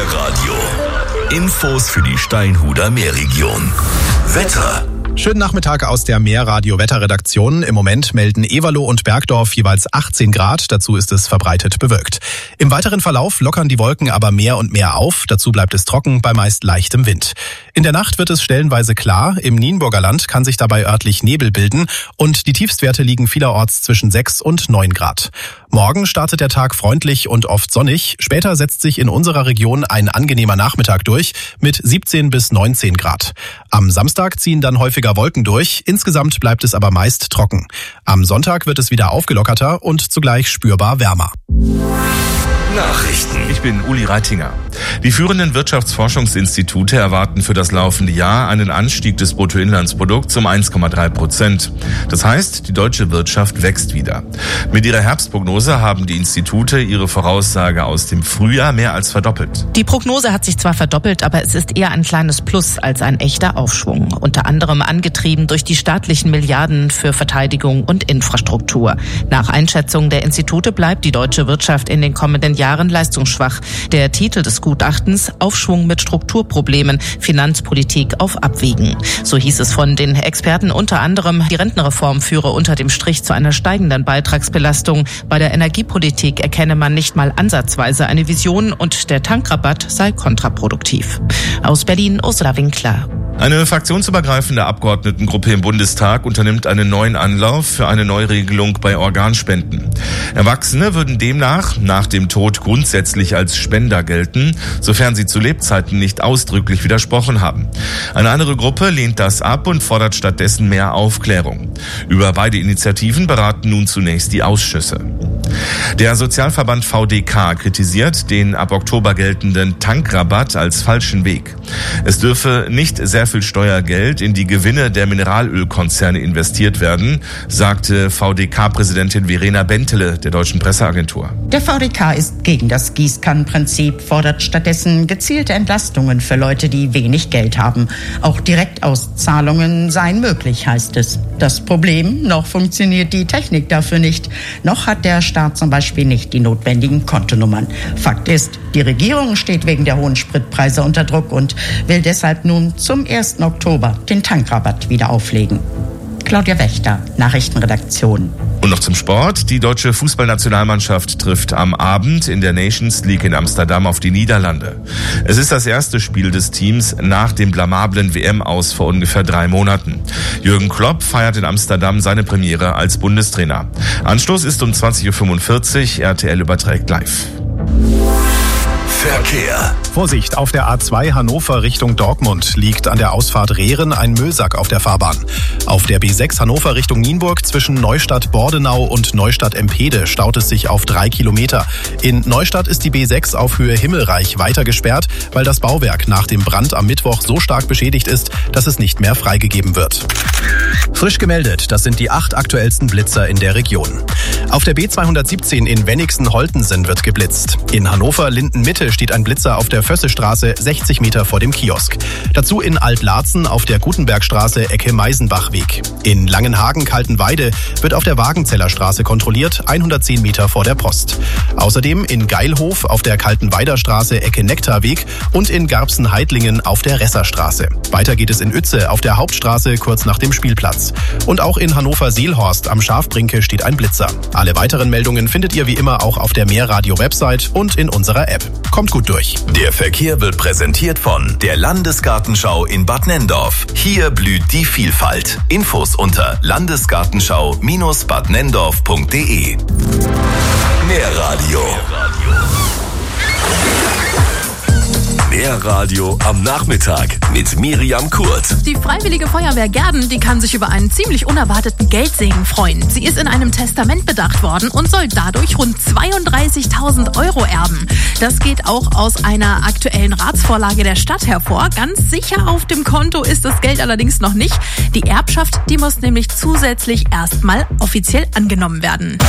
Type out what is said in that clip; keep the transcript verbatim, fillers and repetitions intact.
Meerradio. Infos für die Steinhuder Meerregion. Wetter. Schönen Nachmittag aus der Meerradio-Wetterredaktion. Im Moment melden Everloh und Bergdorf jeweils achtzehn Grad. Dazu ist es verbreitet bewölkt. Im weiteren Verlauf lockern die Wolken aber mehr und mehr auf. Dazu bleibt es trocken bei meist leichtem Wind. In der Nacht wird es stellenweise klar. Im Nienburger Land kann sich dabei örtlich Nebel bilden. Und die Tiefstwerte liegen vielerorts zwischen sechs und neun Grad. Morgen startet der Tag freundlich und oft sonnig. Später setzt sich in unserer Region ein angenehmer Nachmittag durch mit siebzehn bis neunzehn Grad. Am Samstag ziehen dann häufiger Wolken durch. Insgesamt bleibt es aber meist trocken. Am Sonntag wird es wieder aufgelockerter und zugleich spürbar wärmer. Nachrichten. Ich bin Uli Reitinger. Die führenden Wirtschaftsforschungsinstitute erwarten für das laufende Jahr einen Anstieg des Bruttoinlandsprodukts um eins Komma drei Prozent. Das heißt, die deutsche Wirtschaft wächst wieder. Mit ihrer Herbstprognose haben die Institute ihre Voraussage aus dem Frühjahr mehr als verdoppelt. Die Prognose hat sich zwar verdoppelt, aber es ist eher ein kleines Plus als ein echter Aufschwung. Unter anderem angetrieben durch die staatlichen Milliarden für Verteidigung und Infrastruktur. Nach Einschätzung der Institute bleibt die deutsche Wirtschaft in den kommenden Jahren leistungsschwach. Der Titel des Gutachtens: Aufschwung mit Strukturproblemen, Finanzpolitik auf Abwägen. So hieß es von den Experten unter anderem, die Rentenreform führe unter dem Strich zu einer steigenden Beitragsbelastung. Bei der Energiepolitik erkenne man nicht mal ansatzweise eine Vision und der Tankrabatt sei kontraproduktiv. Aus Berlin, Ursula Winkler. Eine fraktionsübergreifende Abgeordnetengruppe im Bundestag unternimmt einen neuen Anlauf für eine Neuregelung bei Organspenden. Erwachsene würden demnach nach dem Tod grundsätzlich als Spender gelten, sofern sie zu Lebzeiten nicht ausdrücklich widersprochen haben. Eine andere Gruppe lehnt das ab und fordert stattdessen mehr Aufklärung. Über beide Initiativen beraten nun zunächst die Ausschüsse. Der Sozialverband V D K kritisiert den ab Oktober geltenden Tankrabatt als falschen Weg. Es dürfe nicht sehr viel Steuergeld in die Gewinne der Mineralölkonzerne investiert werden, sagte V D K-Präsidentin Verena Bentele der Deutschen Presseagentur. Der V D K ist gegen das Gießkannenprinzip, fordert stattdessen gezielte Entlastungen für Leute, die wenig Geld haben. Auch Direktauszahlungen seien möglich, heißt es. Das Problem: noch funktioniert die Technik dafür nicht. Noch hat der Staat zum Beispiel nicht die notwendigen Kontonummern. Fakt ist, die Regierung steht wegen der hohen Spritpreise unter Druck und will deshalb nun zum ersten Oktober den Tankrabatt wieder auflegen. Claudia Wächter, Nachrichtenredaktion. Und noch zum Sport. Die deutsche Fußballnationalmannschaft trifft am Abend in der Nations League in Amsterdam auf die Niederlande. Es ist das erste Spiel des Teams nach dem blamablen W M-Aus vor ungefähr drei Monaten. Jürgen Klopp feiert in Amsterdam seine Premiere als Bundestrainer. Anstoß ist um zwanzig Uhr fünfundvierzig. R T L überträgt live. Verkehr. Vorsicht, auf der A zwei Hannover Richtung Dortmund liegt an der Ausfahrt Rehren ein Müllsack auf der Fahrbahn. Auf der B sechs Hannover Richtung Nienburg zwischen Neustadt-Bordenau und Neustadt-Empede staut es sich auf drei Kilometer. In Neustadt ist die B sechs auf Höhe Himmelreich weiter gesperrt, weil das Bauwerk nach dem Brand am Mittwoch so stark beschädigt ist, dass es nicht mehr freigegeben wird. Frisch gemeldet, das sind die acht aktuellsten Blitzer in der Region. Auf der B zweihundertsiebzehn in Wenigsen-Holtensen wird geblitzt. In Hannover-Linden-Mitte steht ein Blitzer auf der Fössestraße sechzig Meter vor dem Kiosk. Dazu in Alt-Laatzen auf der Gutenbergstraße Ecke Meisenbachweg. In Langenhagen-Kaltenweide wird auf der Wagenzeller Straße kontrolliert, hundertzehn Meter vor der Post. Außerdem in Geilhof auf der Kaltenweider Straße Ecke Nektarweg und in Garbsen-Heidlingen auf der Resserstraße. Weiter geht es in Uetze auf der Hauptstraße kurz nach dem Spielplatz. Und auch in Hannover-Seelhorst am Schafbrinke steht ein Blitzer. Alle weiteren Meldungen findet ihr wie immer auch auf der Meerradio-Website und in unserer App. Kommt gut durch. Der Verkehr wird präsentiert von der Landesgartenschau in Bad Nenndorf. Hier blüht die Vielfalt. Infos unter landesgartenschau Bindestrich bad nenndorf punkt de. Meerradio. Meerradio am Nachmittag mit Miriam Kurt. Die Freiwillige Feuerwehr Gerden, die kann sich über einen ziemlich unerwarteten Geldsegen freuen. Sie ist in einem Testament bedacht worden und soll dadurch rund zweiunddreißigtausend Euro erben. Das geht auch aus einer aktuellen Ratsvorlage der Stadt hervor. Ganz sicher auf dem Konto ist das Geld allerdings noch nicht. Die Erbschaft, die muss nämlich zusätzlich erstmal offiziell angenommen werden.